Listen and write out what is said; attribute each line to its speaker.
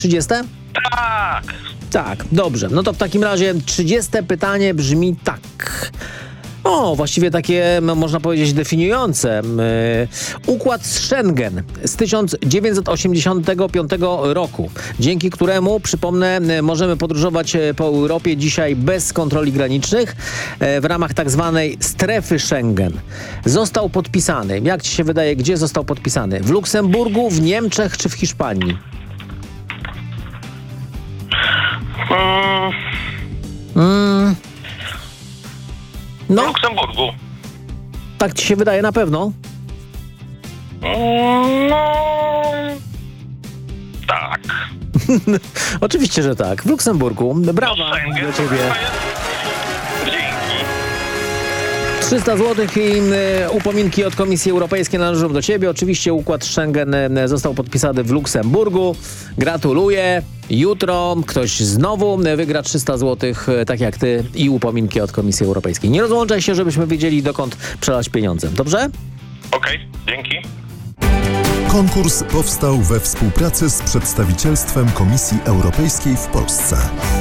Speaker 1: 30?
Speaker 2: Tak.
Speaker 1: Tak, dobrze. No to w takim razie 30 pytanie brzmi tak. Właściwie takie, można powiedzieć, definiujące. Układ Schengen z 1985 roku, dzięki któremu, przypomnę, możemy podróżować po Europie dzisiaj bez kontroli granicznych w ramach tak zwanej strefy Schengen. Został podpisany, jak ci się wydaje, gdzie został podpisany? W Luksemburgu, w Niemczech czy w Hiszpanii?
Speaker 2: W
Speaker 1: No,
Speaker 2: Luksemburgu.
Speaker 1: tak ci się wydaje na pewno?
Speaker 2: No... Tak.
Speaker 1: Oczywiście, że tak. W Luksemburgu. Brawa
Speaker 2: Schengen
Speaker 1: dla ciebie.
Speaker 2: to chyba jest... Dzięki.
Speaker 1: 300 zł i upominki od Komisji Europejskiej należą do ciebie. Oczywiście układ Schengen został podpisany w Luksemburgu. Gratuluję. Jutro ktoś znowu wygra 300 zł, tak jak ty, i upominki od Komisji Europejskiej. Nie rozłączaj się, żebyśmy wiedzieli, dokąd przelać pieniądze. Dobrze?
Speaker 2: Okej, dzięki.
Speaker 3: Konkurs powstał we współpracy z przedstawicielstwem Komisji Europejskiej w Polsce.